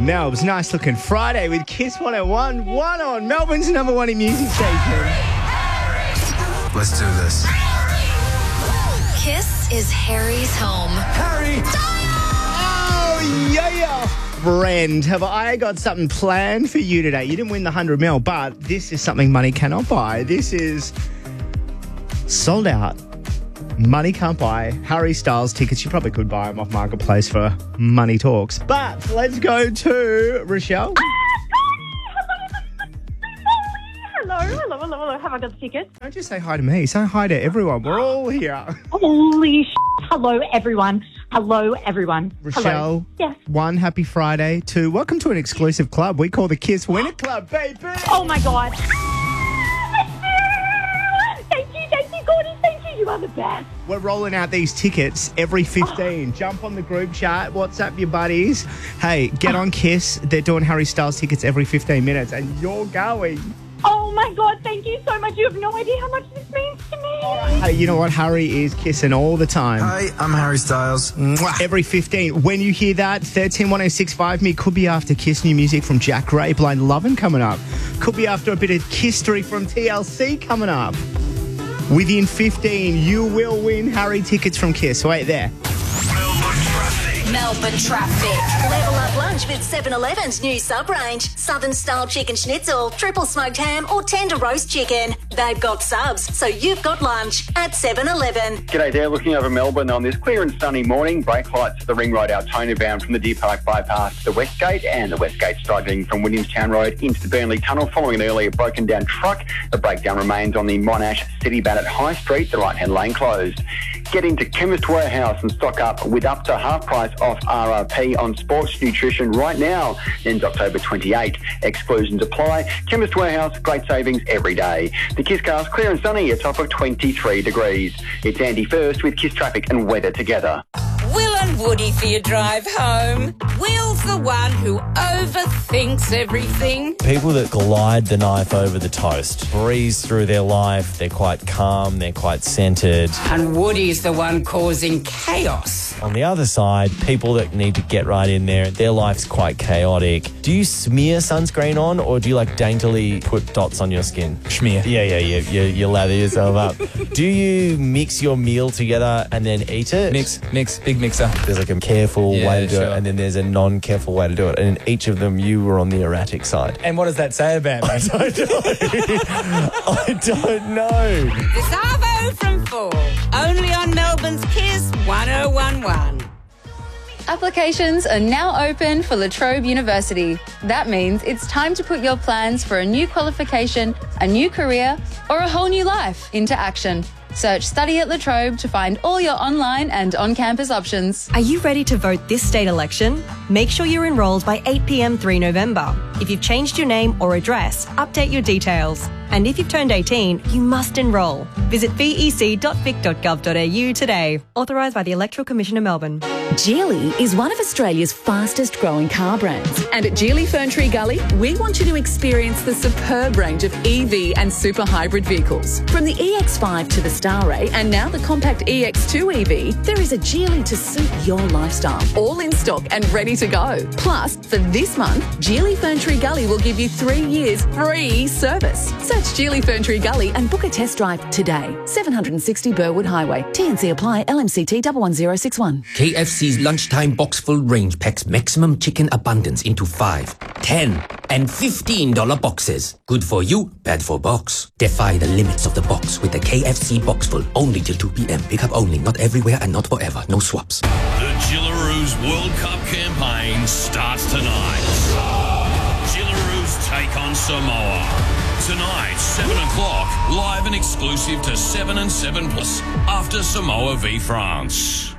Melb's Nice Looking Friday with Kiss 101. One on Melbourne's number one in music station. Let's do this. Kiss is Harry's home. Harry! Oh, yeah! Friend, have I got something planned for you today? You didn't win the 100 mil, but this is something money cannot buy. This is sold out. Money can't buy Harry Styles tickets. You probably could buy them off Marketplace for Money Talks. But let's go to Rochelle. Hello. Have I got the tickets? Don't just say hi to me. Say hi to everyone. We're all here. Holy Hello, everyone. Rochelle, Hello. Yes. 1, happy Friday. 2, welcome to an exclusive club we call the Kiss Winner Club, baby. Oh, my God. Thank you, Gordon. Thank you. You are the best. We're rolling out these tickets every 15. Jump on the group chat, WhatsApp your buddies. Hey, get on Kiss. They're doing Harry Styles tickets every 15 minutes, and you're going. Oh, my God. Thank you so much. You have no idea how much this means to me. Hey, you know what? Harry is kissing all the time. Hi, I'm Harry Styles. Mwah. Every 15. When you hear that, 131065 me. Could be after Kiss new music from Jack Ray, Blind Lovin' coming up. Could be after a bit of Kisstory from TLC coming up. Within 15, you will win Harry tickets from Kiss. Wait there. Melbourne traffic. Level up lunch with 7-Eleven's new sub-range. Southern-style chicken schnitzel, triple smoked ham or tender roast chicken. They've got subs, so you've got lunch at 7-Eleven. G'day there, looking over Melbourne on this clear and sunny morning. Brake lights to the Ring Road Altona bound from the Deer Park bypass to the West Gate, and the West Gate struggling from Williamstown Road into the Burnley Tunnel following an earlier broken down truck. The breakdown remains on the Monash City Bank at High Street, the right-hand lane closed. Get into Chemist Warehouse and stock up with up to half price off RRP on sports nutrition right now. Ends October 28. Exclusions apply. Chemist Warehouse, great savings every day. The Kiss Cast, clear and sunny, a top of 23 degrees. It's Andy First with Kiss Traffic and weather together. Will and Woody for your drive home. Will's the one who overthinks everything. People that glide the knife over the toast, breeze through their life, they're quite calm, they're quite centred. And Woody's the one causing chaos. On the other side, people that need to get right in there, their life's quite chaotic. Do you smear sunscreen on, or do you like daintily put dots on your skin? Schmear. Yeah, you lather yourself up. Do you mix your meal together and then eat it? Mix, big mixer. There's like a careful way to do it, and then there's a non-careful way to do it. And in each of them, you were on the erratic side. And what does that say about me? I don't know. The Savo from 4. Only on Melbourne's Kiss 1011. Applications are now open for La Trobe University. That means it's time to put your plans for a new qualification, a new career, or a whole new life into action. Search Study at La Trobe to find all your online and on-campus options. Are you ready to vote this state election? Make sure you're enrolled by 8 p.m. 3 November. If you've changed your name or address, update your details. And if you've turned 18, you must enrol. Visit bec.vic.gov.au today. Authorised by the Electoral Commission of Melbourne. Geely is one of Australia's fastest growing car brands. And at Geely Ferntree Gully, we want you to experience the superb range of EV and super hybrid vehicles. From the EX5 to the Starray and now the compact EX2 EV, there is a Geely to suit your lifestyle. All in stock and ready to go. Plus, for this month, Geely Ferntree Gully will give you 3 years free service. Search Geely Ferntree Gully and book a test drive today. 760 Burwood Highway. TNC apply. LMCT 11061. KFC's lunchtime box full range packs maximum chicken abundance into 5, 10 and $15 boxes. Good for you, bad for box. Defy the limits of the box with the KFC box full. Only till 2 p.m. Pick up only, not everywhere and not forever. No swaps. The Gillaroos World Cup campaign starts tonight. Gillaroos take on Samoa. Tonight, 7 o'clock, live and exclusive to 7 and 7 Plus after Samoa v France.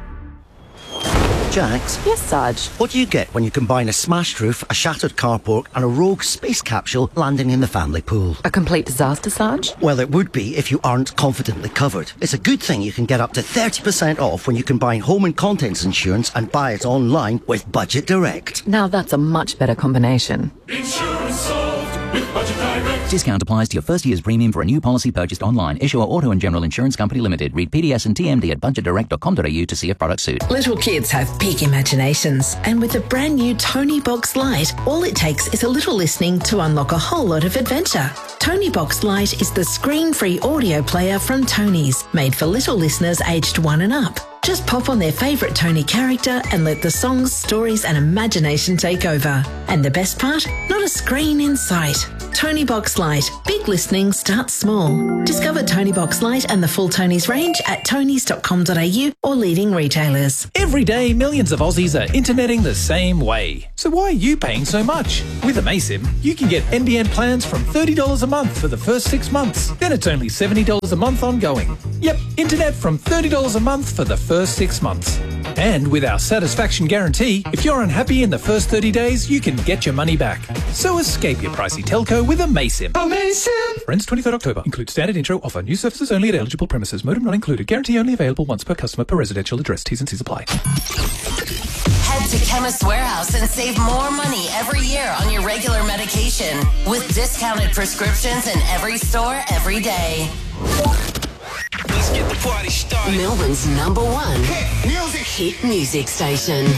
Jax? Yes, Sarge? What do you get when you combine a smashed roof, a shattered carport and a rogue space capsule landing in the family pool? A complete disaster, Sarge? Well, it would be if you aren't confidently covered. It's a good thing you can get up to 30% off when you combine home and contents insurance and buy it online with Budget Direct. Now that's a much better combination. Insurance solved with Budget Direct. Discount applies to your first year's premium for a new policy purchased online. Issuer Auto and General Insurance Company Limited. Read PDS and TMD at budgetdirect.com.au to see if products suit. Little kids have big imaginations, and with the brand new Tony Box Lite, all it takes is a little listening to unlock a whole lot of adventure. Tony Box Lite is the screen-free audio player from Tony's, made for little listeners aged 1 and up. Just pop on their favourite Tony character and let the songs, stories and imagination take over. And the best part? Not a screen in sight. Tony Box Lite. Big listening starts small. Discover Tony Box Lite and the full Tony's range at tonys.com.au or leading retailers. Every day, millions of Aussies are interneting the same way. So why are you paying so much? With Amaysim, you can get NBN plans from $30 a month for the first 6 months. Then it's only $70 a month ongoing. Yep, internet from $30 a month for the first 6 months. And with our satisfaction guarantee, if you're unhappy in the first 30 days, you can get your money back. So escape your pricey telco with Amaysim. Amaysim! Friends, 23rd October. Include standard intro offer. New services only at eligible premises. Modem not included. Guarantee only available once per customer per residential address. T's and C's apply. Head to Chemist Warehouse and save more money every year on your regular medication with discounted prescriptions in every store every day. Let's get the party started. Melbourne's #1 hit music station.